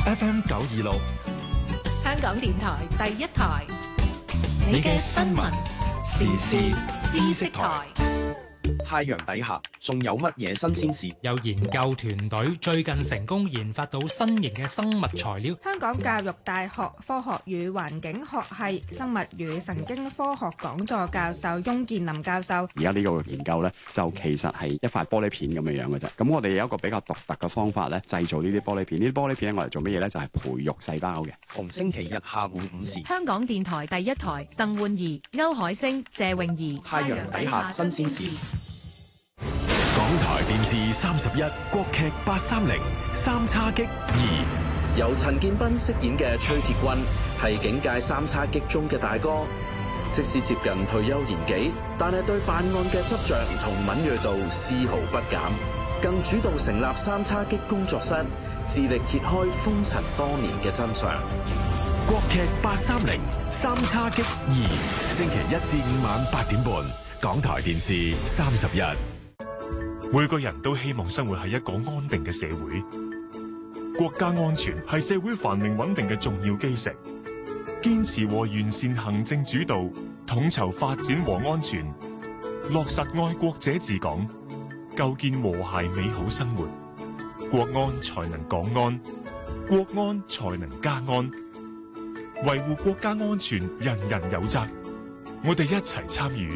FM 926， 香港電台第一台，你嘅新聞時事知識台。 太陽底下仲有乜嘢新鮮事？ 有研究團隊最近成功研發到新型嘅生物材料。 香港教育大學科學與環境學系生物與神經科學講座教授翁建林教授， 而家呢個研究呢，就其實係一塊玻璃片咁樣嘅啫。咁我哋有一個比較獨特嘅方法咧，製造呢啲玻璃片。呢啲玻璃片我嚟做乜嘢呢？就係培育細胞嘅。 逢星期日下午5時， 香港電台第一台，鄧煥儀、歐海星、謝泳儀。 太陽底下新鮮事。 港台電視31國劇830三叉戟2， 由陳建斌飾演嘅崔鐵軍係警界三叉戟中嘅大哥，即使接近退休年紀，但係對辦案嘅執着同敏銳度絲毫不減，更主動成立三叉戟工作室，致力揭開風塵多年嘅真相。 國劇830三叉戟2，星期1至5晚8點半，港台電視31。 每個人都希望生活喺一個安定嘅社會，國家安全係社會繁榮穩定嘅重要基石。堅持和完善行政主導，統籌發展和安全，落實愛國者治港，構建和諧美好生活，國安才能港安，國安才能家安。維護國家安全，人人有責，我哋一齊參與。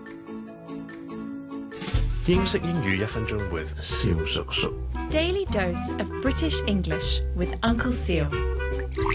英式英語1分鐘 with 蕭叔叔。 Daily dose of British English with Uncle Seal.